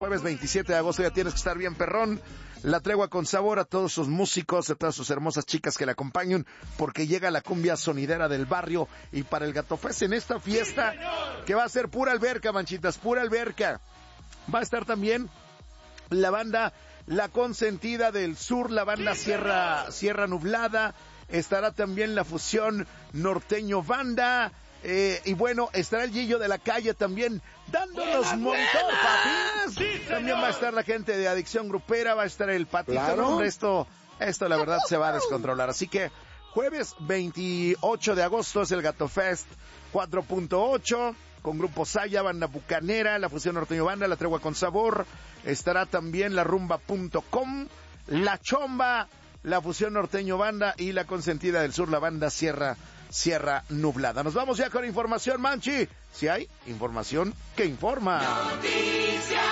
Jueves 27 de agosto ya tienes que estar bien perrón. La tregua con sabor a todos sus músicos, a todas sus hermosas chicas que le acompañan, porque llega la cumbia sonidera del barrio y para el Gato Fest en esta fiesta que va a ser pura alberca, manchitas, pura alberca. Va a estar también la banda La Consentida del Sur, la banda Sierra Nublada, estará también la fusión Norteño Banda. Y bueno, estará el Gillo de la Calle también dándonos montón, papi. Sí, también va a estar la gente de Adicción Grupera, va a estar el Patito. Claro. No, hombre, esto la verdad se va a descontrolar. Así que jueves 28 de agosto es el Gato Fest 4.8 con Grupo Saya, Banda Bucanera, la fusión Norteño Banda, La Tregua con Sabor. Estará también la Rumba.com, La Chomba, la fusión Norteño Banda y La Consentida del Sur, la banda Sierra Nublada. Nos vamos ya con información, Manchi. Si hay información que informa. Noticias.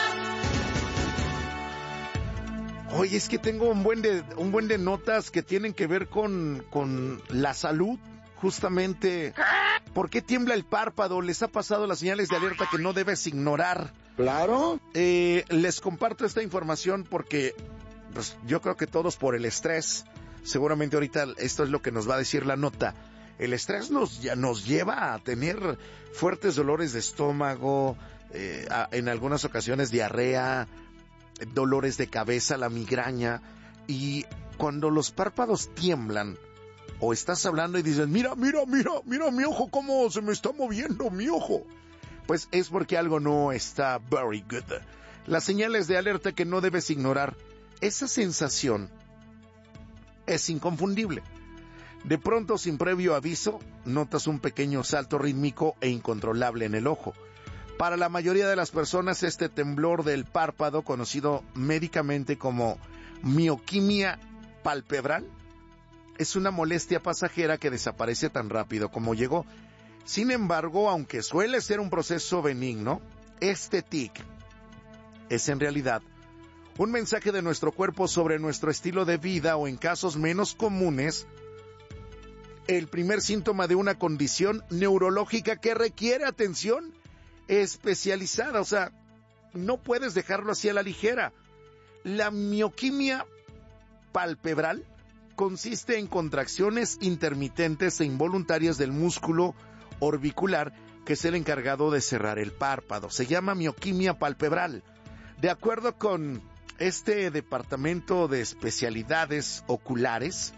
Oye, es que tengo un buen de notas que tienen que ver con la salud, justamente. ¿Por qué tiembla el párpado? ¿Les ha pasado las señales de alerta que no debes ignorar? Claro. Les comparto esta información porque pues, yo creo que todos por el estrés, seguramente ahorita esto es lo que nos va a decir la nota. El estrés nos lleva a tener fuertes dolores de estómago, en algunas ocasiones diarrea, dolores de cabeza, la migraña. Y cuando los párpados tiemblan, o estás hablando y dices, mira mi ojo, cómo se me está moviendo mi ojo, pues es porque algo no está very good. Las señales de alerta que no debes ignorar. Esa sensación es inconfundible. De pronto, sin previo aviso, notas un pequeño salto rítmico e incontrolable en el ojo. Para la mayoría de las personas, este temblor del párpado, conocido médicamente como mioquimia palpebral, es una molestia pasajera que desaparece tan rápido como llegó. Sin embargo, aunque suele ser un proceso benigno, este tic es en realidad un mensaje de nuestro cuerpo sobre nuestro estilo de vida o, en casos menos comunes, el primer síntoma de una condición neurológica que requiere atención especializada. O sea, no puedes dejarlo así a la ligera. La mioquimia palpebral consiste en contracciones intermitentes e involuntarias del músculo orbicular, que es el encargado de cerrar el párpado. Se llama mioquimia palpebral. De acuerdo con este departamento de especialidades oculares,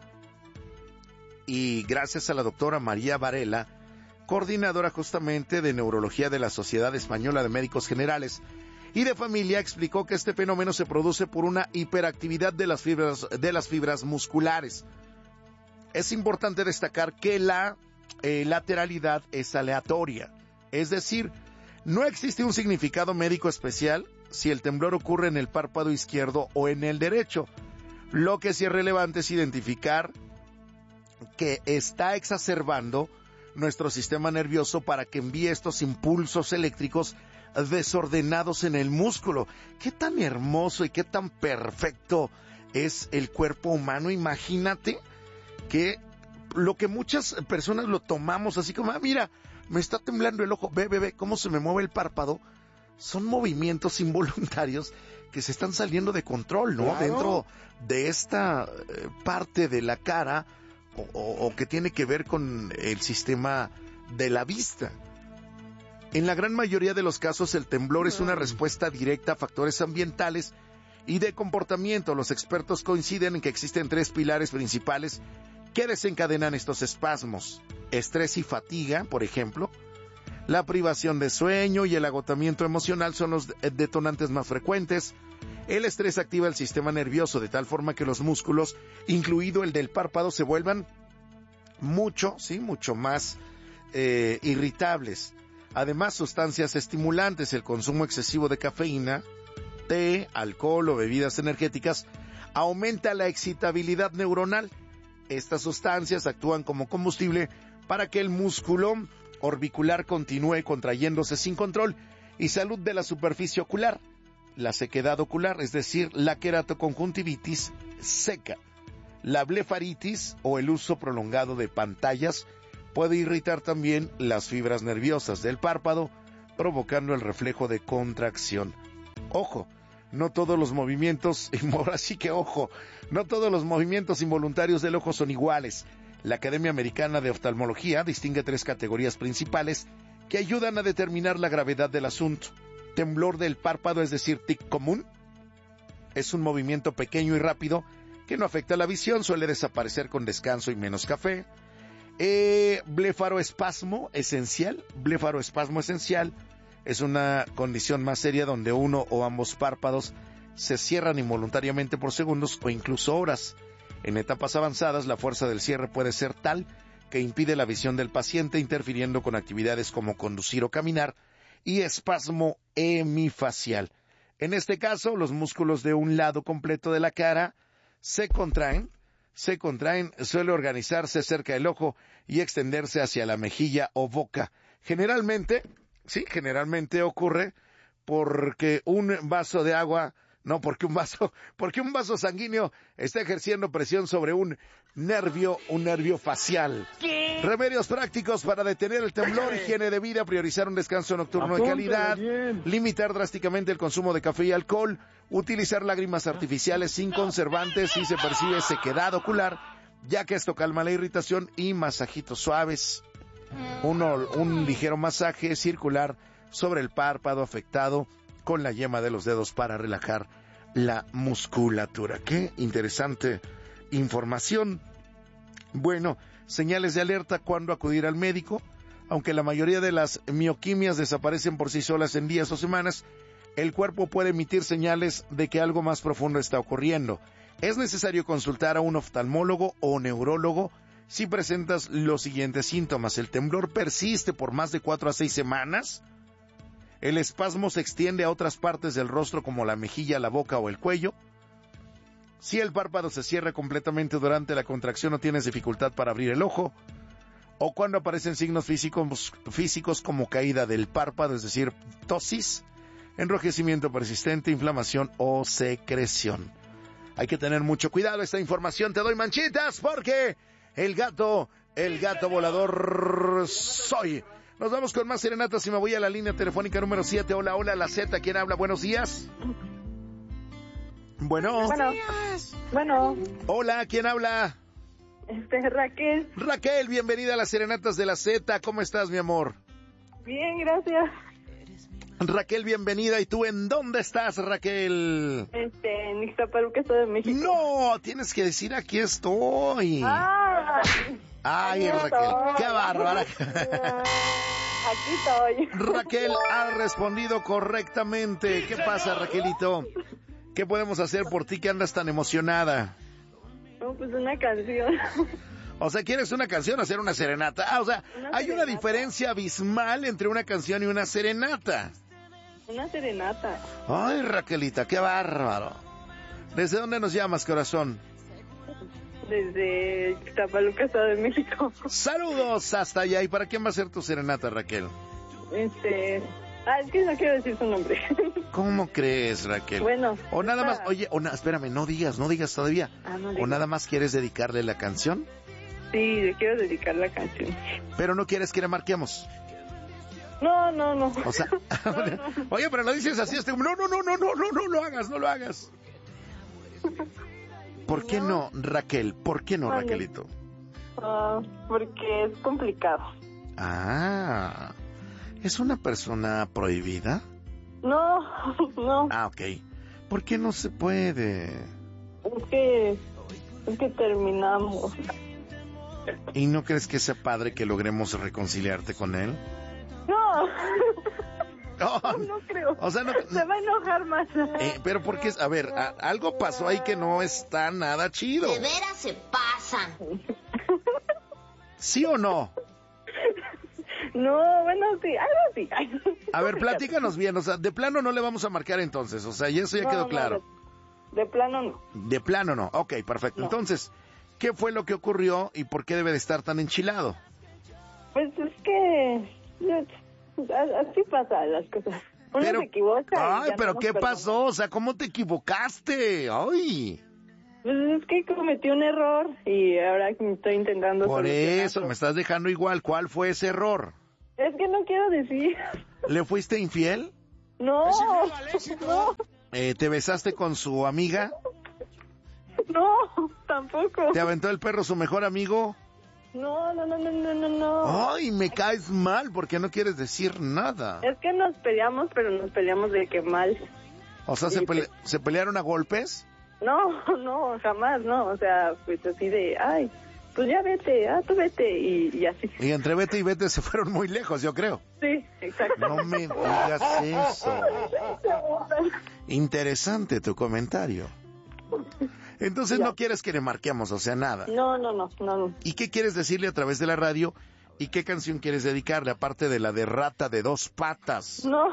y gracias a la doctora María Varela, coordinadora justamente de neurología de la Sociedad Española de Médicos Generales y de Familia, explicó que este fenómeno se produce por una hiperactividad de las fibras musculares. Es importante destacar que la lateralidad es aleatoria, es decir, no existe un significado médico especial si el temblor ocurre en el párpado izquierdo o en el derecho. Lo que sí es relevante es identificar que está exacerbando nuestro sistema nervioso para que envíe estos impulsos eléctricos desordenados en el músculo. Qué tan hermoso y qué tan perfecto es el cuerpo humano. Imagínate que lo que muchas personas lo tomamos así como, mira, me está temblando el ojo, ve cómo se me mueve el párpado. Son movimientos involuntarios que se están saliendo de control, ¿no? Claro. Dentro de esta parte de la cara o que tiene que ver con el sistema de la vista. En la gran mayoría de los casos, el temblor es una respuesta directa a factores ambientales y de comportamiento. Los expertos coinciden en que existen tres pilares principales que desencadenan estos espasmos: estrés y fatiga, por ejemplo. La privación de sueño y el agotamiento emocional son los detonantes más frecuentes. El estrés activa el sistema nervioso de tal forma que los músculos, incluido el del párpado, se vuelvan mucho más irritables. Además, sustancias estimulantes, el consumo excesivo de cafeína, té, alcohol o bebidas energéticas, aumenta la excitabilidad neuronal. Estas sustancias actúan como combustible para que el músculo orbicular continúe contrayéndose sin control. Y salud de la superficie ocular. La sequedad ocular, es decir, la queratoconjuntivitis seca. La blefaritis o el uso prolongado de pantallas puede irritar también las fibras nerviosas del párpado, provocando el reflejo de contracción. Ojo, no todos los movimientos, ahora sí que ojo, no todos los movimientos involuntarios del ojo son iguales. La Academia Americana de Oftalmología distingue 3 categorías principales que ayudan a determinar la gravedad del asunto. Temblor del párpado, es decir, tic común. Es un movimiento pequeño y rápido que no afecta la visión, suele desaparecer con descanso y menos café. Blefaroespasmo esencial. Blefaroespasmo esencial es una condición más seria donde uno o ambos párpados se cierran involuntariamente por segundos o incluso horas. En etapas avanzadas, la fuerza del cierre puede ser tal que impide la visión del paciente, interfiriendo con actividades como conducir o caminar, y espasmo hemifacial. En este caso, los músculos de un lado completo de la cara se contraen, suele organizarse cerca del ojo y extenderse hacia la mejilla o boca. Generalmente ocurre porque un vaso de agua, porque un vaso sanguíneo está ejerciendo presión sobre un nervio facial. ¿Qué? Remedios prácticos para detener el temblor: higiene de vida, priorizar un descanso nocturno de calidad, limitar drásticamente el consumo de café y alcohol, utilizar lágrimas artificiales sin conservantes si se percibe sequedad ocular, ya que esto calma la irritación, y masajitos suaves. Un ligero masaje circular sobre el párpado afectado con la yema de los dedos para relajar la musculatura. ¡Qué interesante información! Bueno, señales de alerta: cuando acudir al médico. Aunque la mayoría de las mioquimias desaparecen por sí solas en días o semanas, el cuerpo puede emitir señales de que algo más profundo está ocurriendo. Es necesario consultar a un oftalmólogo o neurólogo si presentas los siguientes síntomas: el temblor persiste por más de 4 a 6 semanas, el espasmo se extiende a otras partes del rostro como la mejilla, la boca o el cuello, si el párpado se cierra completamente durante la contracción o tienes dificultad para abrir el ojo, o cuando aparecen signos físicos como caída del párpado, es decir, ptosis, enrojecimiento persistente, inflamación o secreción. Hay que tener mucho cuidado. Esta información te doy, manchitas, porque el gato volador soy. Nos vamos con más serenatas y me voy a la línea telefónica número 7. Hola, la Z. ¿Quién habla? Buenos días. Bueno. Hola, ¿quién habla? Raquel. Raquel, bienvenida a las serenatas de la Z. ¿Cómo estás, mi amor? Bien, gracias. Raquel, bienvenida. ¿Y tú en dónde estás, Raquel? En Ixtapaluca, Estado de México. No, tienes que decir aquí estoy. Ay, Raquel, qué bárbara. Aquí estoy. Raquel ha respondido correctamente. ¿Qué pasa, Raquelito? ¿Qué podemos hacer por ti que andas tan emocionada? No, pues una canción. O sea, ¿quieres una canción o hacer una serenata? Hay una diferencia abismal entre una canción y una serenata. Una serenata. Ay, Raquelita, qué bárbaro. ¿Desde dónde nos llamas, corazón? Desde Ixtapaluca, Estado de México. Saludos hasta allá. ¿Y para quién va a ser tu serenata, Raquel? Es que no quiero decir su nombre. ¿Cómo crees, Raquel? Bueno. O nada más, espérame, no digas todavía. No ¿O digo. nada más quieres dedicarle la canción? Sí, le quiero dedicar la canción. ¿Pero no quieres que le marquemos? No. O sea, no. Oye, pero lo dices así, no lo hagas. ¿Por qué no, Raquel? ¿Por qué no, Raquelito? Porque es complicado. ¿Es una persona prohibida? No. Ok. ¿Por qué no se puede? Es que terminamos. ¿Y no crees que sea padre que logremos reconciliarte con él? No. No creo. O sea, no, se va a enojar más. Pero porque, a ver, algo pasó ahí que no está nada chido. De veras se pasan. ¿Sí o no? No, bueno, sí, algo así. A ver, platícanos bien, o sea, de plano no le vamos a marcar entonces, o sea, y eso ya quedó claro. De plano no. De plano no, ok, perfecto. No. Entonces, ¿qué fue lo que ocurrió y por qué debe de estar tan enchilado? Pues es que así pasan las cosas. Uno se equivoca. Ay, pero ¿qué pasó? O sea, ¿cómo te equivocaste? Ay. Pues es que cometí un error y ahora estoy intentando Por solucionarlo. eso, me estás dejando igual. ¿Cuál fue ese error? Es que no quiero decir. ¿Le fuiste infiel? No, no, ¿Te besaste con su amiga? no, tampoco. ¿Te aventó el perro su mejor amigo? No. Ay, me caes mal porque no quieres decir nada. Es que nos peleamos, pero nos peleamos de que mal. O sea, ¿se pelearon a golpes? No, jamás, no. O sea, pues así de, ay, pues ya vete, tú vete, y así. Y entre vete y vete se fueron muy lejos, yo creo. Sí, exacto. No me digas eso. Interesante tu comentario. Entonces no quieres que le marquemos, o sea, nada. No. ¿Y qué quieres decirle a través de la radio? ¿Y qué canción quieres dedicarle, aparte de la de Rata de Dos Patas? No.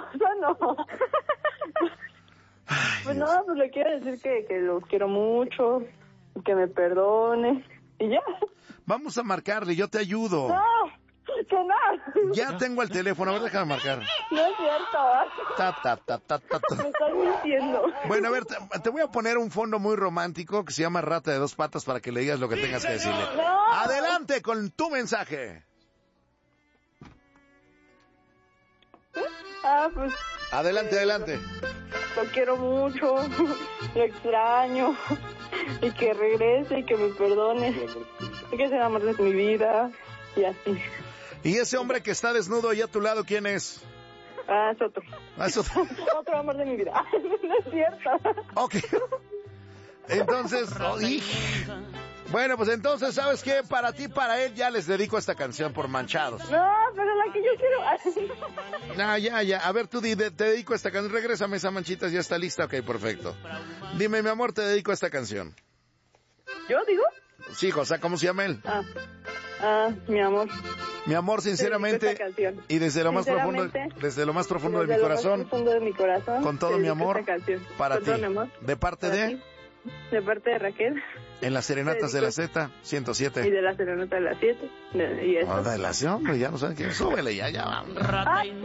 Ay, Pues Dios. no, pues le quiero decir que los quiero mucho, que me perdone, y ya. Vamos a marcarle, yo te ayudo. No, que no. Ya tengo el teléfono, a ver, déjame marcar. No es cierto. Me estás mintiendo. Bueno, a ver, te voy a poner un fondo muy romántico que se llama Rata de Dos Patas para que le digas lo que tengas que decirle. No. Adelante con tu mensaje. Pues Adelante. lo quiero mucho, lo extraño, y que regrese y que me perdone, y que sea el amor de mi vida, y así. ¿Y ese hombre que está desnudo ahí a tu lado, quién es? Es otro. Otro amor de mi vida. No es cierto. Ok. Entonces, bueno, pues entonces, ¿sabes qué? Para ti, para él, ya les dedico esta canción por manchados. No, pero la que yo quiero. No, ya. A ver, tú te dedico esta canción. Regrésame esa manchita, ya está lista. Ok, perfecto. Dime, mi amor, te dedico esta canción. ¿Yo digo? Sí, o sea, ¿cómo se llama él? Mi amor. Mi amor, sinceramente, y desde lo más profundo, de mi corazón, con todo mi amor, para ti. ¿De parte de? De parte de Raquel. En las serenatas de la Z, 107. Y de la serenata de las 7. Y eso. De la hombre, ya no saben quién. Súbele ya, vamos.